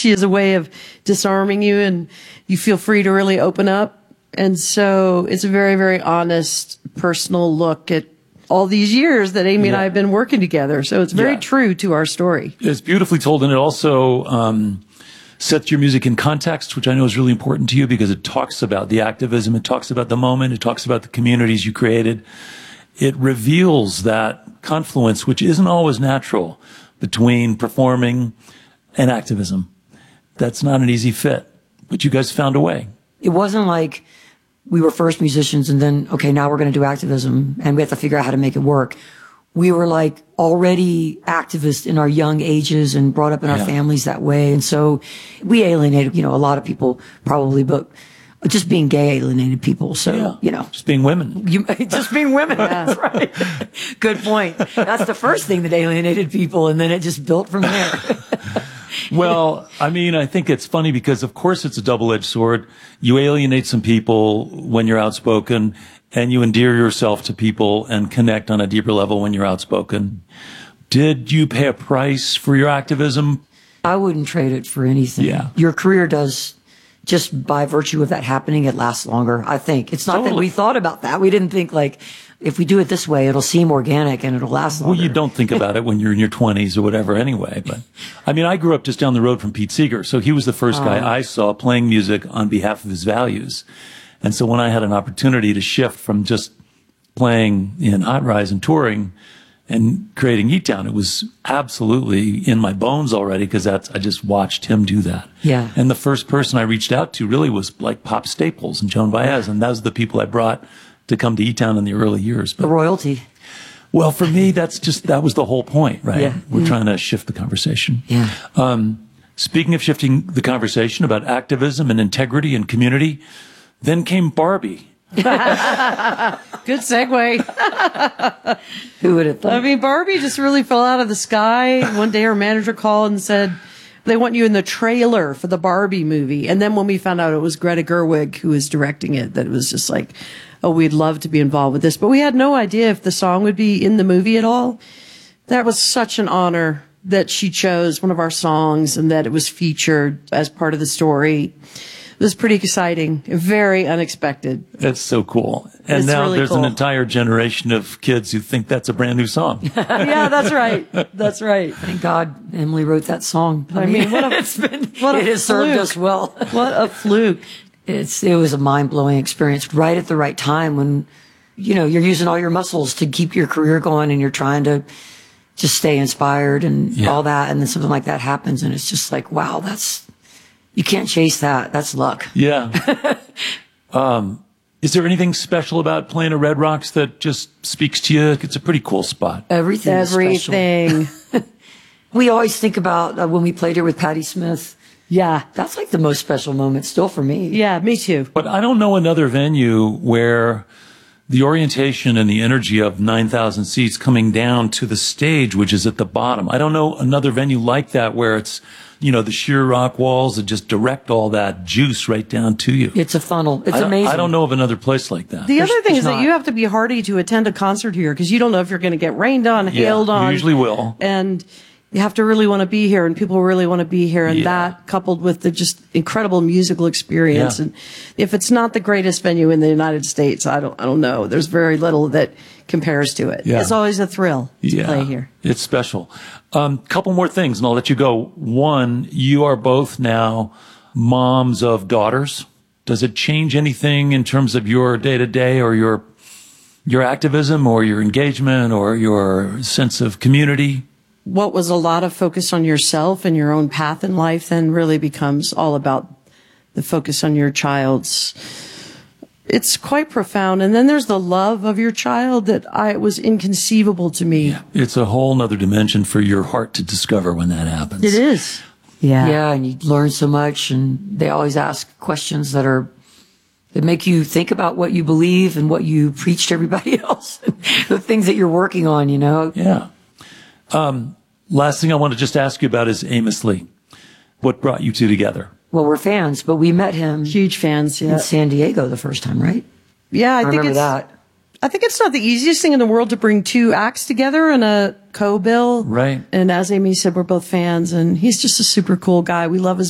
She has a way of disarming you, and you feel free to really open up. And so it's a very, very honest, personal look at all these years that Amy and I have been working together. So it's very true to our story. It's beautifully told, and it also sets your music in context, which I know is really important to you because it talks about the activism, it talks about the moment, it talks about the communities you created. It reveals that confluence, which isn't always natural, between performing and activism. That's not an easy fit, but you guys found a way. It wasn't like we were first musicians and then, okay, now we're going to do activism and we have to figure out how to make it work. We were like already activists in our young ages and brought up in our families that way. And so we alienated, a lot of people probably, but just being gay alienated people. So, just being women. Just being women. That's right. Good point. That's the first thing that alienated people. And then it just built from there. Well, I mean, I think it's funny because, of course, it's a double-edged sword. You alienate some people when you're outspoken, and you endear yourself to people and connect on a deeper level when you're outspoken. Did you pay a price for your activism? I wouldn't trade it for anything. Yeah. Your career does, just by virtue of that happening, it lasts longer, I think. It's not that we thought about that. We didn't think like, if we do it this way, it'll seem organic and it'll last longer. Well, you don't think about it when you're in your 20s or whatever anyway. But I mean, I grew up just down the road from Pete Seeger. So he was the first guy I saw playing music on behalf of his values. And so when I had an opportunity to shift from just playing in Hot Rise and touring and creating E-Town, it was absolutely in my bones already because I just watched him do that. Yeah. And the first person I reached out to really was like Pop Staples and Joan Baez. And that was the people I brought to come to E-Town in the early years. But, the royalty. Well, for me, that was the whole point, right? Yeah. We're trying to shift the conversation. Yeah. Speaking of shifting the conversation about activism and integrity and community, then came Barbie. Good segue. Who would have thought? I mean, Barbie just really fell out of the sky. One day her manager called and said, they want you in the trailer for the Barbie movie. And then when we found out it was Greta Gerwig who was directing it, that it was just like, oh, we'd love to be involved with this. But we had no idea if the song would be in the movie at all. That was such an honor that she chose one of our songs and that it was featured as part of the story. It was pretty exciting, very unexpected. That's so cool. And it's now really there's cool. an entire generation of kids who think that's a brand new song. Yeah, that's right. That's right. Thank God Emily wrote that song. I mean, what a it has served us well. What a fluke. It was a mind-blowing experience right at the right time when, you're using all your muscles to keep your career going and you're trying to just stay inspired and all that. And then something like that happens and it's just like, wow, you can't chase that. That's luck. Yeah. Is there anything special about playing at Red Rocks that just speaks to you? It's a pretty cool spot. Everything is special. We always think about when we played here with Patti Smith. Yeah. That's like the most special moment still for me. Yeah, me too. But I don't know another venue where the orientation and the energy of 9,000 seats coming down to the stage, which is at the bottom. I don't know another venue like that where it's, the sheer rock walls that just direct all that juice right down to you. It's a funnel. It's amazing. I don't know of another place like that. The other thing is that you have to be hardy to attend a concert here because you don't know if you're going to get rained on, hailed on. You usually will. And you have to really want to be here and people really want to be here. And that coupled with the just incredible musical experience. And if it's not the greatest venue in the United States, I don't know. There's very little that compares to it. It's always a thrill to play here. It's special. Couple more things and I'll let you go. One, you are both now moms of daughters. Does it change anything in terms of your day to day or your activism or your engagement or your sense of community? What was a lot of focus on yourself and your own path in life then really becomes all about the focus on your child's. It's quite profound. And then there's the love of your child that was inconceivable to me. Yeah. It's a whole nother dimension for your heart to discover when that happens. It is. Yeah. Yeah. And you learn so much and they always ask questions that make you think about what you believe and what you preach to everybody else. The things that you're working on, Yeah. Last thing I want to just ask you about is Amos Lee. What brought you two together? Well, we're fans, but we met him. Huge fans, in San Diego the first time, right? Yeah, I think remember that. I think it's not the easiest thing in the world to bring two acts together in a co-bill. Right. And as Amy said, we're both fans, and he's just a super cool guy. We love his